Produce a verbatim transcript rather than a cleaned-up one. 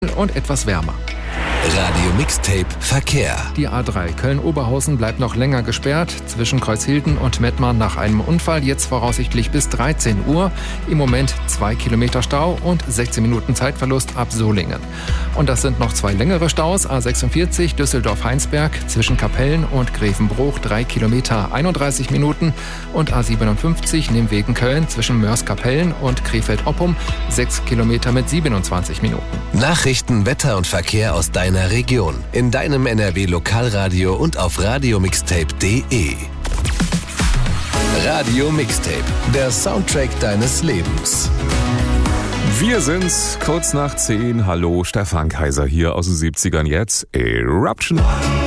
und etwas wärmer. Radio Mixtape Verkehr. Die A drei Köln-Oberhausen bleibt noch länger gesperrt, zwischen Kreuzhilden und Mettmann nach einem Unfall, jetzt voraussichtlich bis dreizehn Uhr. Im Moment zwei Kilometer Stau und sechzehn Minuten Zeitverlust ab Solingen. Und das sind noch zwei längere Staus, A sechsundvierzig Düsseldorf-Heinsberg zwischen Kapellen und Grevenbruch drei Kilometer einunddreißig Minuten und A siebenundfünfzig Nimwegen-Köln zwischen Mörs-Kapellen und Krefeld-Oppum sechs Kilometer mit siebenundzwanzig Minuten. Nachrichten, Wetter und Verkehr aus deiner Region. In deinem N R W-Lokalradio und auf radiomixtape punkt de. Radio Mixtape, der Soundtrack deines Lebens. Wir sind's, kurz nach zehn. Hallo, Stefan Kaiser hier aus den siebzigern jetzt. Eruption.